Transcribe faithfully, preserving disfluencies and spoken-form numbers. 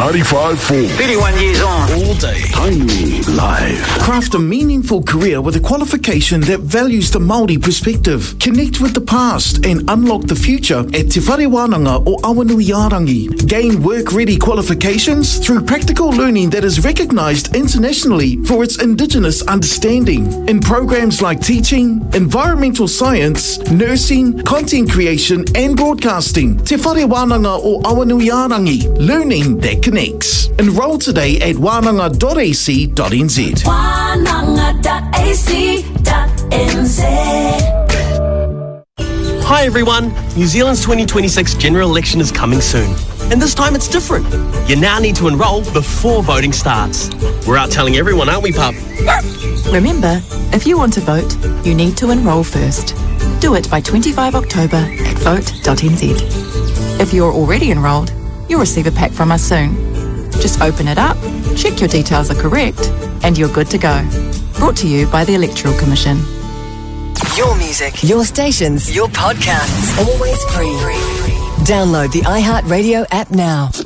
ninety-five point four. thirty-one years on. All day. Timely live. Craft a meaningful career with a qualification that values the Māori perspective. Connect with the past and unlock the future at Te Whare Wānanga o Awanuiarangi. Gain work-ready qualifications through practical learning that is recognised internationally for its Indigenous understanding. In programs like teaching, environmental science, nursing, content creation and broadcasting. Te Whare Wānanga o Awanuiarangi. Learning that connects. Enroll today at wānanga dot a c dot n z. wānanga dot a c dot n z. Hi everyone, New Zealand's twenty twenty-six general election is coming soon. And this time it's different. You now need to enrol before voting starts. We're out telling everyone, aren't we, pup? Remember, if you want to vote, you need to enrol first. Do it by the twenty-fifth of October at vote dot n z. If you're already enrolled, you'll receive a pack from us soon. Just open it up, check your details are correct, and you're good to go. Brought to you by the Electoral Commission. Your music, your stations, your podcasts, always free. Download the iHeartRadio app now.